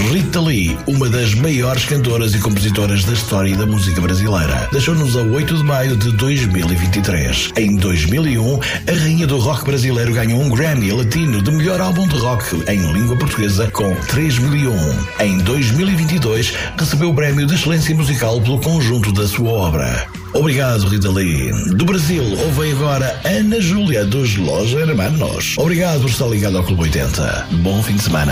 Rita Lee, uma das maiores cantoras e compositoras da história da música brasileira, deixou-nos a 8 de maio de 2023. Em 2001, a rainha do rock brasileiro ganhou um Grammy Latino de melhor álbum de rock em língua portuguesa com 3001. Em 2022, recebeu o prémio de excelência musical pelo conjunto da sua obra. Obrigado, Rita Lee. Do Brasil, ouvem agora Ana Júlia dos Los Hermanos. Obrigado por estar ligado ao Clube 80. Bom fim de semana.